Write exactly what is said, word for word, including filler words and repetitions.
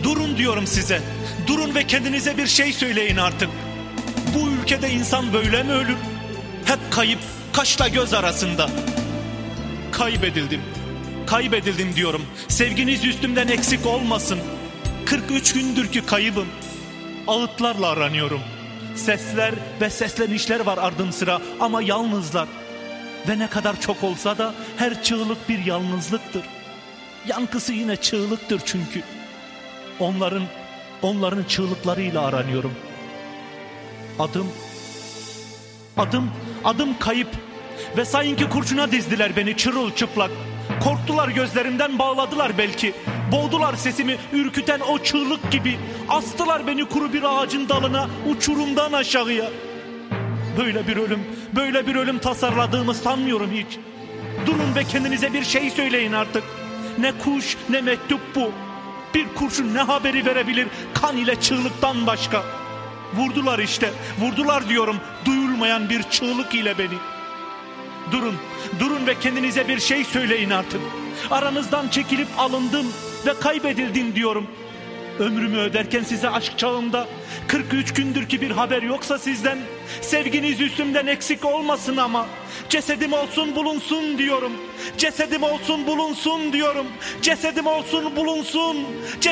Durun diyorum size. Durun ve kendinize bir şey söyleyin artık. Bu ülkede insan böyle mi ölür? Hep kayıp, kaşla göz arasında. Kaybedildim. Kaybedildim diyorum. Sevginiz üstümden eksik olmasın. kırk üç gündür ki kaybım. Ağıtlarla aranıyorum. Sesler ve seslenişler var ardım sıra ama yalnızlar. Ve ne kadar çok olsa da her çığlık bir yalnızlıktır. Yankısı yine çığlıktır çünkü. Onların, onların çığlıklarıyla aranıyorum. Adım, adım, adım kayıp. Ve sanki kurşuna dizdiler beni çırılçıplak. Korktular gözlerimden, bağladılar belki. Boğdular sesimi ürküten o çığlık gibi. Astılar beni kuru bir ağacın dalına, uçurumdan aşağıya. Böyle bir ölüm, böyle bir ölüm tasarladığımı sanmıyorum hiç. Durun ve kendinize bir şey söyleyin artık. Ne kuş ne mektup bu. Bir kurşun ne haberi verebilir kan ile çığlıktan başka. Vurdular işte, vurdular diyorum, duyulmayan bir çığlık ile beni. Durun, durun ve kendinize bir şey söyleyin artık. Aranızdan çekilip alındım ve kaybedildim diyorum. Ömrümü öderken size aşk çağımda kırk üç gündür ki bir haber yoksa sizden. Sevginiz üstümden eksik olmasın ama cesedim olsun bulunsun diyorum. Cesedim olsun bulunsun diyorum. Cesedim olsun bulunsun.